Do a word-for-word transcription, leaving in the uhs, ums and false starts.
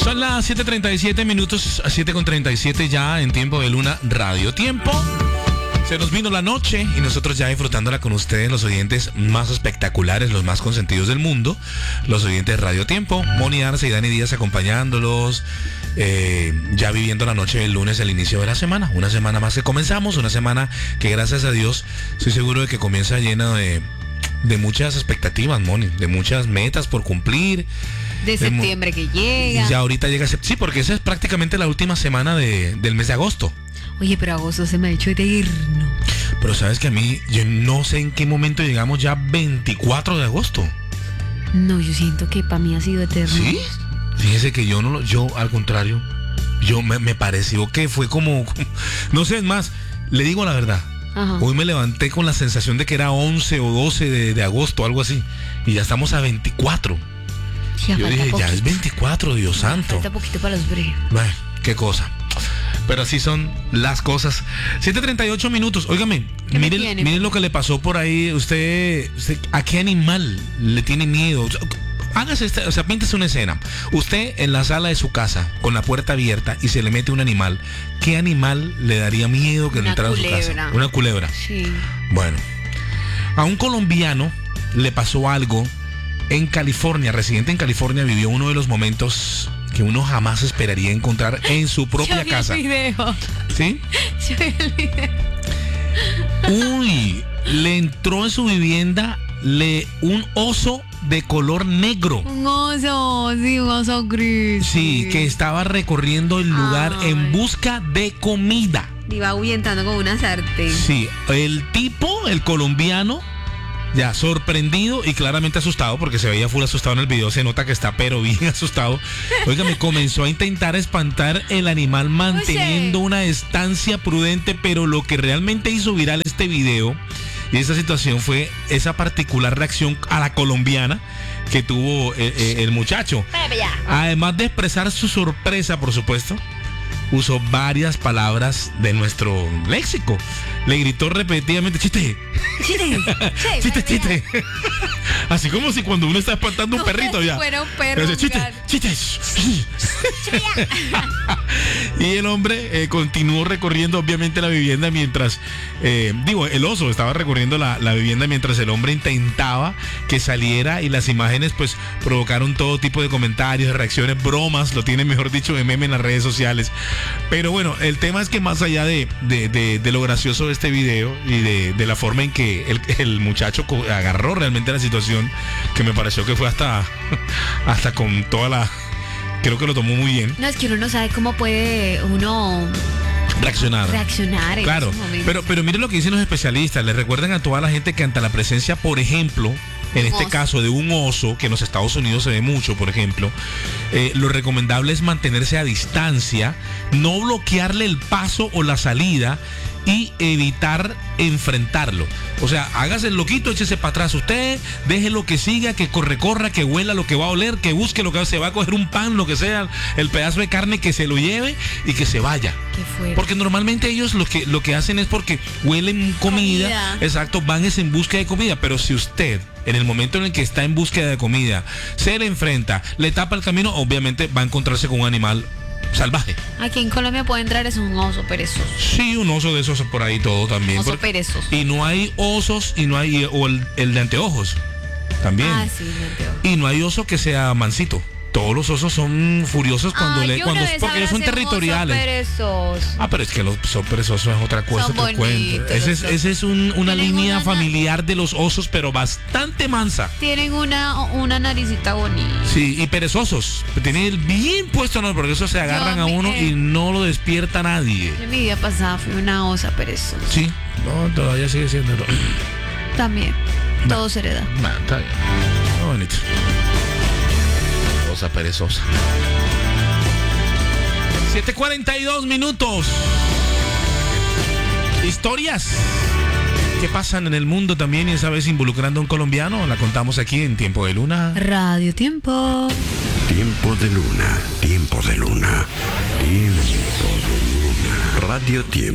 Son las siete treinta y siete minutos, a siete con treinta y siete ya en Tiempo de Luna Radio Tiempo. Se nos vino la noche y nosotros ya disfrutándola con ustedes, los oyentes más espectaculares, los más consentidos del mundo, los oyentes de Radio Tiempo. Moni Arce y Dani Díaz acompañándolos, eh, ya viviendo la noche del lunes, el inicio de la semana. Una semana más que comenzamos, una semana que gracias a Dios estoy seguro de que comienza llena de, de muchas expectativas, Moni, de muchas metas por cumplir. De septiembre que llega. Ya ahorita llega, sí, porque esa es prácticamente la última semana de, del mes de agosto. Oye, pero agosto se me ha hecho eterno. Pero sabes que a mí, yo no sé en qué momento llegamos ya veinticuatro de agosto. No, yo siento que para mí ha sido eterno. ¿Sí? Fíjese que yo no lo, yo al contrario, yo me, me pareció que fue como, no sé, es más, le digo la verdad. Ajá. Hoy me levanté con la sensación de que era once o doce de, de agosto, algo así. Y ya estamos a veinticuatro. Ya Yo dije, poquito. ya es veinticuatro, Dios santo. Falta poquito para los breves. Bueno, qué cosa. Pero así son las cosas. siete treinta y ocho minutos. Óigame, ¿Qué me miren, tiene? miren lo que le pasó por ahí. Usted, usted, ¿a qué animal le tiene miedo? Hágase esta, o sea, píntese una escena. Usted en la sala de su casa, con la puerta abierta, y se le mete un animal. ¿Qué animal le daría miedo que Una entrara a su culebra. casa? Una culebra. Sí. Bueno, a un colombiano le pasó algo en California. Residente en California, vivió uno de los momentos que uno jamás esperaría encontrar en su propia Yo vi casa. el video. ¿Sí? Yo vi el video. Uy, le entró en su vivienda le, un oso de color negro. Un oso, sí, un oso gris. Sí, que estaba recorriendo el lugar Ay. en busca de comida. Iba ahuyentando con una sartén. Sí, el tipo, el colombiano, ya sorprendido y claramente asustado, porque se veía full asustado en el video, se nota que está pero bien asustado. Óigame, comenzó a intentar espantar el animal manteniendo Oye. una distancia prudente, pero lo que realmente hizo viral este video y esta situación fue esa particular reacción a la colombiana que tuvo eh, eh, el muchacho. Además de expresar su sorpresa, por supuesto, usó varias palabras de nuestro léxico. Le gritó repetidamente, chiste, Chiste, chiste, chiste. Así como si cuando uno está espantando un perrito ya. Fuera un perro. Dice, chiste, gato. chiste. Y el hombre eh, continuó recorriendo obviamente la vivienda mientras, eh, digo, el oso estaba recorriendo la, la vivienda mientras el hombre intentaba que saliera, y las imágenes pues provocaron todo tipo de comentarios, reacciones, bromas, lo tienen mejor dicho de meme en las redes sociales. Pero bueno, el tema es que más allá de, de, de, de lo gracioso de este video y de, de la forma en que el, el muchacho co- agarró realmente la situación, que me pareció que fue hasta, hasta con toda la... Creo que lo tomó muy bien. No, es que uno no sabe cómo puede uno Reaccionar. reaccionar en Claro, esos momentos. pero, pero miren lo que dicen los especialistas. Les recuerdan a toda la gente que ante la presencia, por ejemplo, en Un este oso. caso de un oso, que en los Estados Unidos se ve mucho, por ejemplo, eh, lo recomendable es mantenerse a distancia, no bloquearle el paso o la salida y evitar enfrentarlo. O sea, hágase el loquito, échese para atrás usted, déjelo que siga, que corre, corra, que huela lo que va a oler, que busque lo que se va a coger, un pan, lo que sea, el pedazo de carne, que se lo lleve y que se vaya. ¿Qué fue? Porque normalmente ellos lo que, lo que hacen es porque huelen comida, Comida. exacto, van es en búsqueda de comida. Pero si usted, en el momento en el que está en búsqueda de comida, se le enfrenta, le tapa el camino, obviamente va a encontrarse con un animal salvaje. Aquí en Colombia puede entrar es un oso perezoso. Sí, un oso de esos por ahí todo también. Oso Porque- perezoso. y no hay osos y no hay, o el, el de anteojos también. Ah, sí, me entero. Y no hay oso que sea mansito. Todos los osos son furiosos cuando Ay, le, yo cuando una vez porque ellos son abracé un oso territoriales. perezoso. Ah, pero es que los osos perezosos es otra cosa, Son otro cuento. bonitos Ese es, los ese es un- una Tienen línea una- familiar de los osos, pero bastante mansa. Tienen una, una naricita bonita. Sí, y perezosos. Tienen el bien puesto, no, porque eso se agarran Yo a me- uno y no lo despierta nadie. En mi vida pasada fui una osa perezosa. Sí, no, todavía sigue siendo. También. No. Todo se hereda. Bueno, está bien. Está bonito. Osa perezosa. siete cuarenta y dos minutos. Historias que pasan en el mundo también, y esa vez involucrando a un colombiano. La contamos aquí en Tiempo de Luna. Radio Tiempo. Tiempo de Luna, tiempo de Luna, tiempo de Luna. Radio Tiempo.